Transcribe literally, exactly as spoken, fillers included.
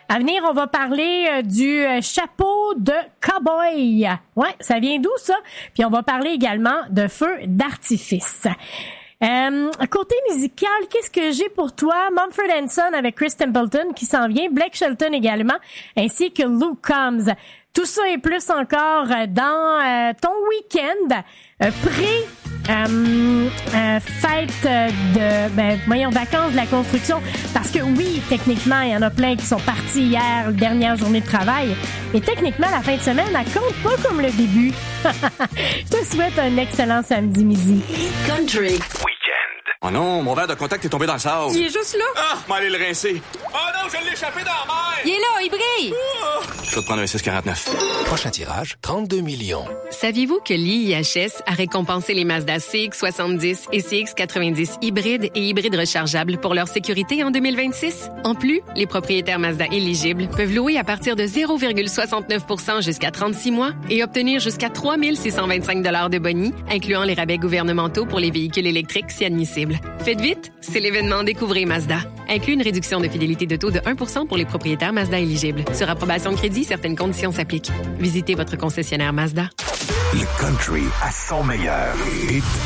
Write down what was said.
À venir, on va parler euh, du euh, chapeau de cow-boy. Ouais, ça vient d'où ça? Puis on va parler également de feux d'artifice. Euh, côté musical, qu'est-ce que j'ai pour toi? Mumford and Son avec Chris Templeton qui s'en vient, Blake Shelton également, ainsi que Luke Combs. Tout ça et plus encore dans euh, ton week-end euh, pré euh, euh, fête de ben voyons vacances de la construction, parce que oui, techniquement, il y en a plein qui sont partis hier, dernière journée de travail, et techniquement la fin de semaine, elle compte pas comme le début. Je te souhaite un excellent samedi midi. Country Weekend. Oh non, mon verre de contact est tombé dans le sable. Il est juste là. Ah, m'allez le rincer. Oh non, je l'ai échappé dans la mer. Il est là, il brille. Oh. Je vais te prendre un six quarante-neuf. Prochain tirage, trente-deux millions. Saviez-vous que l'I I H S a récompensé les Mazda C X soixante-dix et C X quatre-vingt-dix hybrides et hybrides rechargeables pour leur sécurité en deux mille vingt-six? En plus, les propriétaires Mazda éligibles peuvent louer à partir de zéro virgule soixante-neuf pour cent jusqu'à trente-six mois et obtenir jusqu'à trois mille six cent vingt-cinq dollars de boni, incluant les rabais gouvernementaux pour les véhicules électriques si admissible. Faites vite, c'est l'événement Découvrez Mazda. Inclut une réduction de fidélité de taux de un pour cent pour les propriétaires Mazda éligibles. Sur approbation de crédit, certaines conditions s'appliquent. Visitez votre concessionnaire Mazda. Le country à son meilleur. Hit